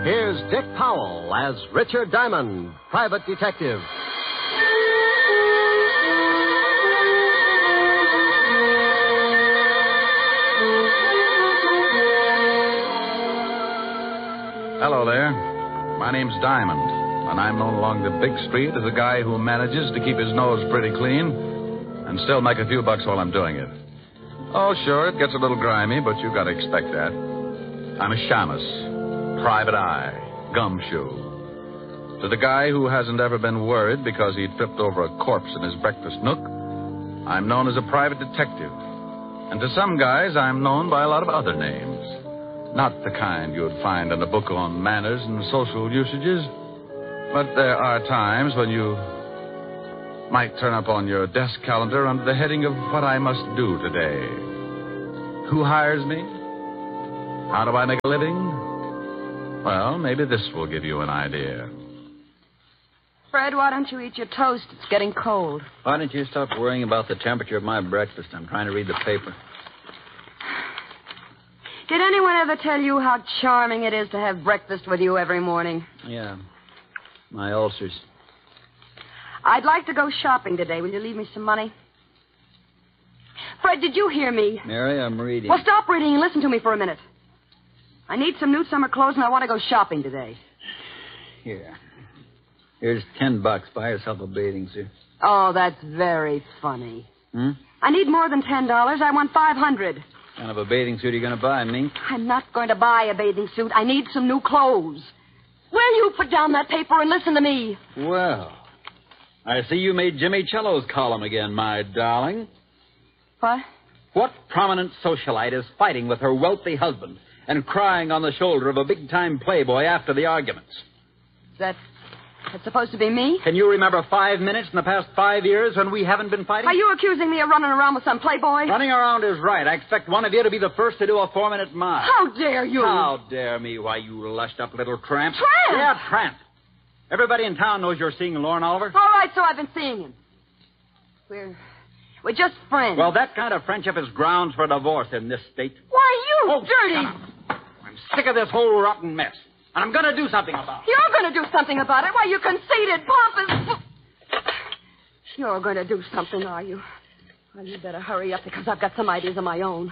Here's Dick Powell as Richard Diamond, private detective. Hello there. My name's Diamond, and I'm known along the big street as a guy who manages to keep his nose pretty clean and still make a few bucks while I'm doing it. Oh, sure, it gets a little grimy, but you gotta expect that. I'm a shamus, private eye, gumshoe. To the guy who hasn't ever been worried because he tripped over a corpse in his breakfast nook, I'm known as a private detective. And to some guys, I'm known by a lot of other names. Not the kind you'd find in a book on manners and social usages. But there are times when you might turn up on your desk calendar under the heading of what I must do today. Who hires me? How do I make a living? Well, maybe this will give you an idea. Fred, why don't you eat your toast? It's getting cold. Why don't you stop worrying about the temperature of my breakfast? I'm trying to read the paper. Did anyone ever tell you how charming it is to have breakfast with you every morning? Yeah. My ulcers. I'd like to go shopping today. Will you leave me some money? Fred, did you hear me? Mary, I'm reading. Well, stop reading and listen to me for a minute. I need some new summer clothes, and I want to go shopping today. Here. Here's $10. Buy yourself a bathing suit. Oh, that's very funny. I need more than $10. I want $500. What kind of a bathing suit are you going to buy, Mink? I'm not going to buy a bathing suit. I need some new clothes. Will you put down that paper and listen to me? Well, I see you made Jimmy Cello's column again, my darling. What? What prominent socialite is fighting with her wealthy husband and crying on the shoulder of a big-time playboy after the arguments? That's supposed to be me? Can you remember 5 minutes in the past 5 years when we haven't been fighting? Are you accusing me of running around with some playboy? Running around is right. I expect one of you to be the first to do a 4-minute mile. How dare you? How dare me? Why, you lushed up little tramp. Tramp? Yeah, tramp. Everybody in town knows you're seeing Lorne Oliver. All right, so I've been seeing him. We're just friends. Well, that kind of friendship is grounds for divorce in this state. Why, you dirty... Shut up. I'm sick of this whole rotten mess. And I'm going to do something about it. You're going to do something about it? Why, you conceited, pompous... You're going to do something, are you? Well, you better hurry up because I've got some ideas of my own.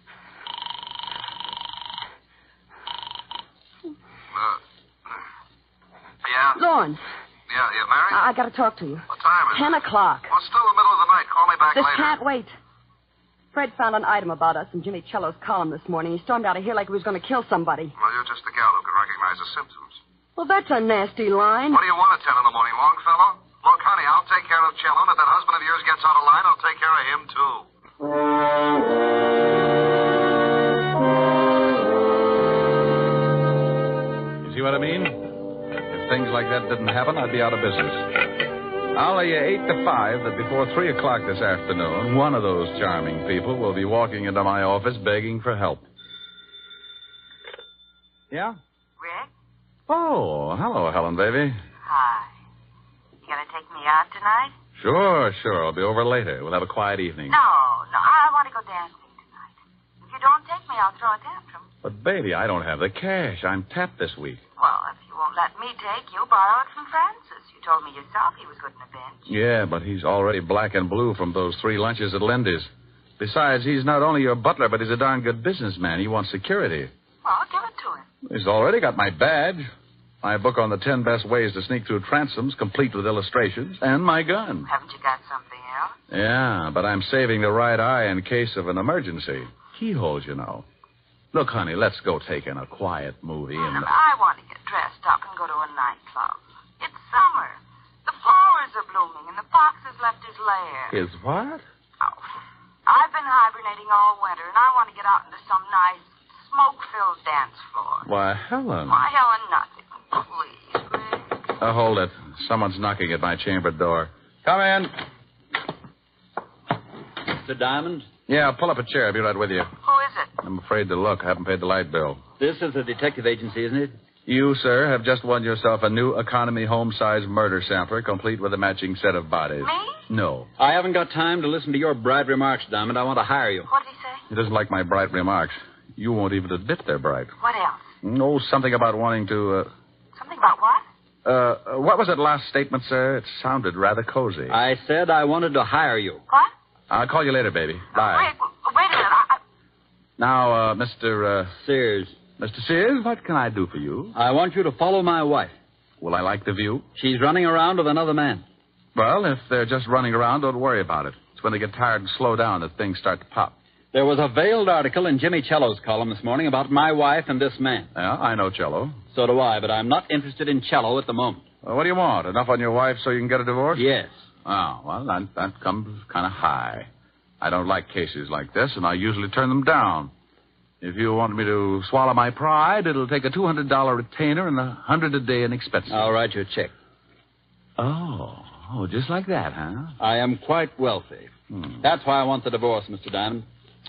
Yeah? Lorne. Yeah, Mary? I got to talk to you. What time is 10 it? o'clock. Well, it's still the middle of the night. Call me back This later. can't wait. Fred found an item about us in Jimmy Cello's column this morning. He stormed out of here like he was going to kill somebody. Well, you're just the gal who can recognize the symptoms. Well, that's a nasty line. What do you want at 10 in the morning, Longfellow? Look, honey, I'll take care of Cello, and if that husband of yours gets out of line, I'll take care of him, too. You see what I mean? If things like that didn't happen, I'd be out of business. I'll lay you 8 to 5 that before 3 o'clock this afternoon, one of those charming people will be walking into my office begging for help. Yeah? Rick? Oh, hello, Helen, baby. Hi. You gonna take me out tonight? Sure. I'll be over later. We'll have a quiet evening. No, I want to go dancing tonight. If you don't take me, I'll throw a tantrum. But, baby, I don't have the cash. I'm tapped this week. Well, if you won't let me take you, borrow it from Francis. You told me yourself he was good in a pinch. Yeah, but he's already black and blue from those 3 lunches at Lindy's. Besides, he's not only your butler, but he's a darn good businessman. He wants security. Well, give it to him. He's already got my badge, my book on the 10 best ways to sneak through transoms, complete with illustrations, and my gun. Haven't you got something else? Yeah, but I'm saving the right eye in case of an emergency. Keyholes, you know. Look, honey, let's go take in a quiet movie and... I want to get dressed up and go to a nightclub. It's summer. The flowers are blooming and the fox has left his lair. Is what? Oh, I've been hibernating all winter and I want to get out into some nice smoke-filled dance floor. Why, Helen. Why, Helen, nothing. Please, Rick. Hold it. Someone's knocking at my chamber door. Come in. Mr. Diamond? Yeah, pull up a chair. I'll be right with you. Who is it? I'm afraid to look. I haven't paid the light bill. This is a detective agency, isn't it? You, sir, have just won yourself a new economy home-size murder sampler, complete with a matching set of bodies. Me? No. I haven't got time to listen to your bright remarks, Diamond. I want to hire you. What did he say? He doesn't like my bright remarks. You won't even admit they're bright. What else? No, something about wanting to, Something about what? what was that last statement, sir? It sounded rather cozy. I said I wanted to hire you. What? I'll call you later, baby. Bye. Wait a minute. Now, Mr. Sears, Mr. Sears, what can I do for you? I want you to follow my wife. Will I like the view? She's running around with another man. Well, if they're just running around, don't worry about it. It's when they get tired and slow down that things start to pop. There was a veiled article in Jimmy Cello's column this morning about my wife and this man. Yeah, I know Cello. So do I, but I'm not interested in Cello at the moment. Well, what do you want? Enough on your wife so you can get a divorce? Yes. Oh, well, that comes kind of high. I don't like cases like this, and I usually turn them down. If you want me to swallow my pride, it'll take a $200 retainer and $100 a day in expenses. I'll write you a check. Oh, just like that, huh? I am quite wealthy. That's why I want the divorce, Mr. Diamond.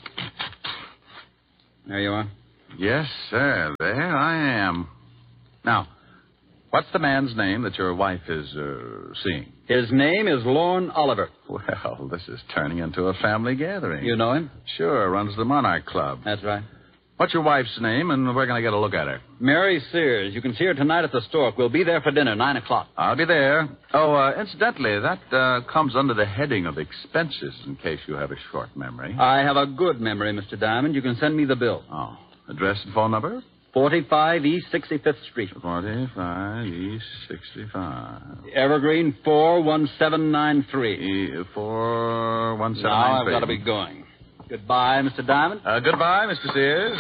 There you are. Yes, sir. There I am. Now, what's the man's name that your wife is seeing? His name is Lorne Oliver. Well, this is turning into a family gathering. You know him? Sure, runs the Monarch Club. That's right. What's your wife's name, and we're going to get a look at her? Mary Sears. You can see her tonight at the Stork. We'll be there for dinner, 9 o'clock. I'll be there. Oh, incidentally, that comes under the heading of expenses, in case you have a short memory. I have a good memory, Mr. Diamond. You can send me the bill. Oh, address and phone number? 45 East 65th Street. 45 East 65. Evergreen 41793. 41793. Now I've got to be going. Goodbye, Mr. Diamond. Goodbye, Mr. Sears.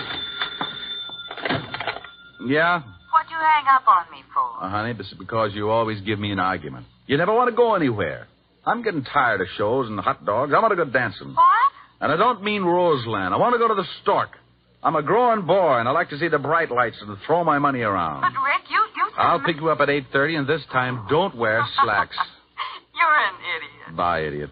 Yeah? What'd you hang up on me for? Honey, this is because you always give me an argument. You never want to go anywhere. I'm getting tired of shows and hot dogs. I want to go dancing. What? And I don't mean Roseland. I want to go to the Stork. I'm a growing boy, and I like to see the bright lights and throw my money around. But, Rick, you I'll pick you up at 8:30, and this time, don't wear slacks. You're an idiot. Bye, idiot.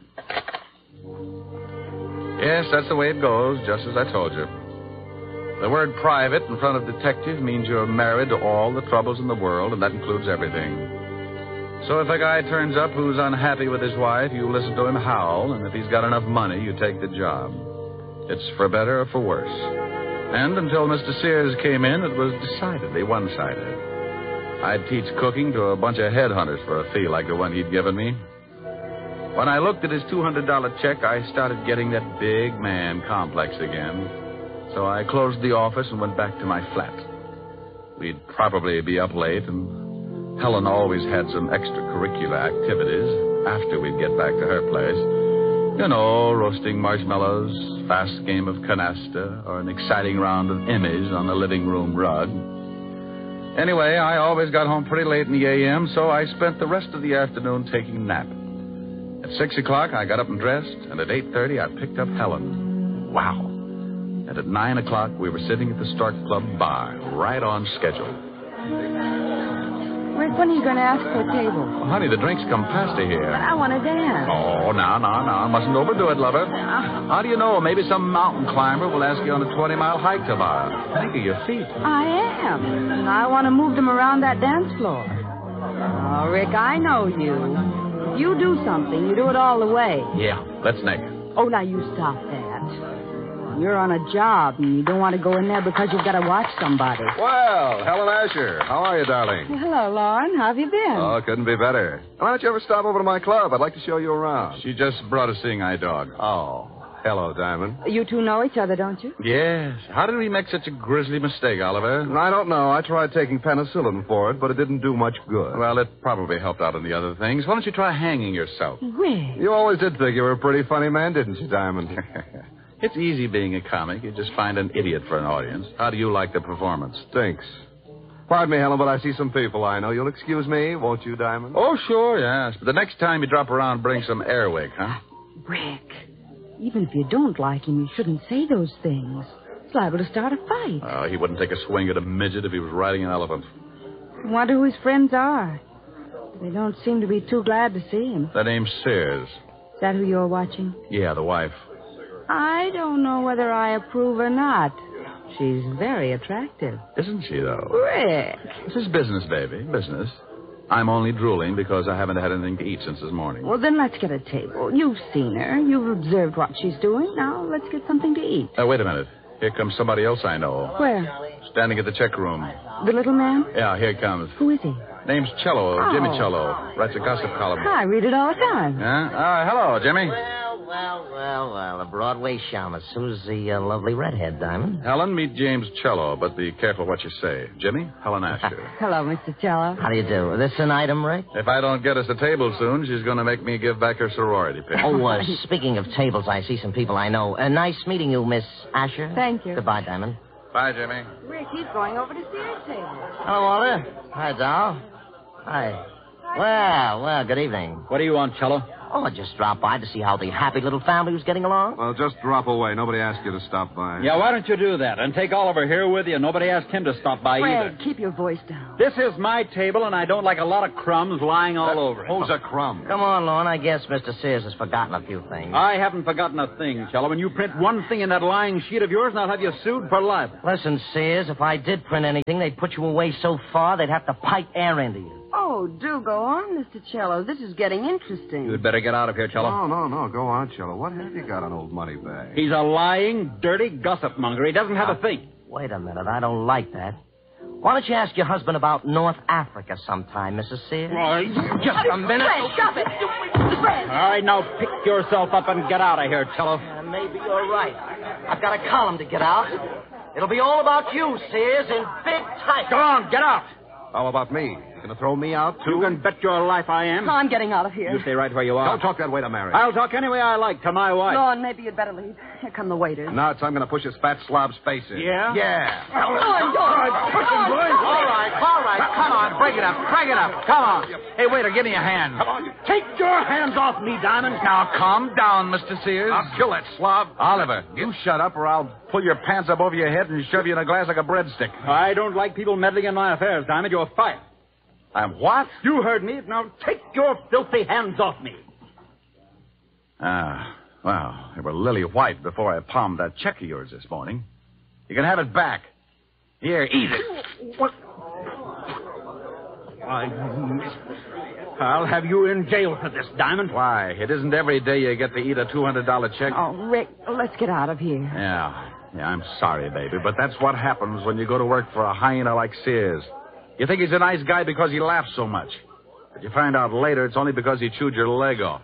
Yes, that's the way it goes, just as I told you. The word private in front of detective means you're married to all the troubles in the world, and that includes everything. So if a guy turns up who's unhappy with his wife, you listen to him howl, and if he's got enough money, you take the job. It's for better or for worse. And until Mr. Sears came in, it was decidedly one-sided. I'd teach cooking to a bunch of headhunters for a fee like the one he'd given me. When I looked at his $200 check, I started getting that big man complex again. So I closed the office and went back to my flat. We'd probably be up late, and Helen always had some extracurricular activities after we'd get back to her place. You know, roasting marshmallows, fast game of canasta, or an exciting round of Emmys on the living room rug. Anyway, I always got home pretty late in the a.m., so I spent the rest of the afternoon taking a nap. At 6 o'clock, I got up and dressed, and at 8:30, I picked up Helen. Wow. And at 9 o'clock, we were sitting at the Stork Club bar, right on schedule. Rick, when are you going to ask for a table? Well, honey, the drinks come faster here. But I want to dance. Oh, now. Mustn't overdo it, lover. How do you know? Maybe some mountain climber will ask you on a 20-mile hike tomorrow. Think of your feet. I am. And I want to move them around that dance floor. Oh, Rick, I know you. If you do something, you do it all the way. Yeah, let's naked. Oh, now you stop that. You're on a job, and you don't want to go in there because you've got to watch somebody. Well, Helen Asher, how are you, darling? Well, hello, Lauren. How have you been? Oh, couldn't be better. Why don't you ever stop over to my club? I'd like to show you around. She just brought a seeing eye dog. Oh, hello, Diamond. You two know each other, don't you? Yes. How did we make such a grisly mistake, Oliver? I don't know. I tried taking penicillin for it, but it didn't do much good. Well, it probably helped out in the other things. Why don't you try hanging yourself? Rick. You always did think you were a pretty funny man, didn't you, Diamond? It's easy being a comic. You just find an idiot for an audience. How do you like the performance? Thanks. Pardon me, Helen, but I see some people I know. You'll excuse me, won't you, Diamond? Oh, sure, yes. But the next time you drop around, bring some Airwick, huh? Rick, even if you don't like him, you shouldn't say those things. It's liable to start a fight. Oh, he wouldn't take a swing at a midget if he was riding an elephant. I wonder who his friends are. They don't seem to be too glad to see him. That name's Sears. Is that who you're watching? Yeah, the wife. I don't know whether I approve or not. She's very attractive. Isn't she, though? Rick. This is business, baby. Business. I'm only drooling because I haven't had anything to eat since this morning. Well, then let's get a table. You've seen her. You've observed what she's doing. Now let's get something to eat. Wait a minute. Here comes somebody else I know. Where? Standing at the check room. The little man? Yeah, here he comes. Who is he? Name's Cello, Jimmy Oh. Cello. Writes a gossip column. I read it all the time. Yeah? Hello, Jimmy. Well, a Broadway shamus. Who's the lovely redhead, Diamond? Helen, meet James Cello, but be careful what you say. Jimmy, Helen Asher. Hello, Mr. Cello. How do you do? This an item, Rick? If I don't get us a table soon, she's going to make me give back her sorority pin. Oh, speaking of tables, I see some people I know. Nice meeting you, Miss Asher. Thank you. Goodbye, Diamond. Bye, Jimmy. Rick, he's going over to Sears' table. Hello, Walter. Hi, Doll. Hi. Well, good evening. What do you want, Cello? Oh, I just dropped by to see how the happy little family was getting along. Well, just drop away. Nobody asked you to stop by. Yeah, why don't you do that? And take Oliver here with you. Nobody asked him to stop by Fred, either. keep your voice down. This is my table, and I don't like a lot of crumbs lying all over it. Who's a crumb? Come on, Lorne. I guess Mr. Sears has forgotten a few things. I haven't forgotten a thing, Cello. When you print one thing in that lying sheet of yours, and I'll have you sued for libel. Listen, Sears, if I did print anything, they'd put you away so far they'd have to pipe air into you. Oh, do go on, Mr. Cello. This is getting interesting. You'd better get out of here, Cello. No. Go on, Cello. What have you got on old Moneybag? He's a lying, dirty gossip monger. He doesn't have a thing. Wait a minute. I don't like that. Why don't you ask your husband about North Africa sometime, Mrs. Sears? Just a minute. Fred, stop it. Fred. All right, now pick yourself up and get out of here, Cello. Maybe you're right. I've got a column to get out. It'll be all about you, Sears, in big type. Go on, get out. How about me? You gonna throw me out, too? You can bet your life I am. I'm getting out of here. You stay right where you are. Don't talk that way to Mary. I'll talk any way I like to my wife. Lorne, maybe you'd better leave. Here come the waiters. Nuts, I'm gonna push his fat slob's face in. Yeah? Yeah. Lorne, don't. All right. Come on. Break it up. Come on. Hey, waiter, give me a hand. Take your hands off me, Diamond. Now, calm down, Mr. Sears. I'll kill that slob. Oliver, you shut up or I'll pull your pants up over your head and shove you in a glass like a breadstick. I don't like people meddling in my affairs, Diamond. You're fired. I'm what? You heard me. Now take your filthy hands off me. Well, they were lily white before I palmed that check of yours this morning. You can have it back. Here, eat it. What? I'll have you in jail for this, Diamond. Why? It isn't every day you get to eat a $200 check. Oh, Rick, let's get out of here. Yeah, I'm sorry, baby, but that's what happens when you go to work for a hyena like Sears. You think he's a nice guy because he laughs so much. But you find out later it's only because he chewed your leg off.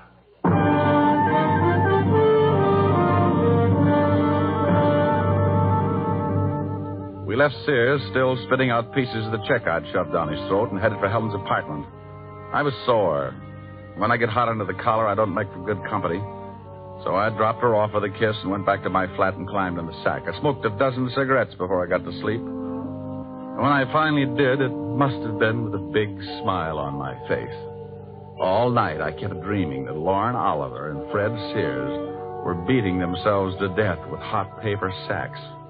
We left Sears still spitting out pieces of the check I'd shoved down his throat and headed for Helen's apartment. I was sore. When I get hot under the collar, I don't make for good company. So I dropped her off with a kiss and went back to my flat and climbed in the sack. I smoked a dozen cigarettes before I got to sleep. And when I finally did, it must have been with a big smile on my face. All night I kept dreaming that Lorne Oliver and Fred Sears were beating themselves to death with hot paper sacks.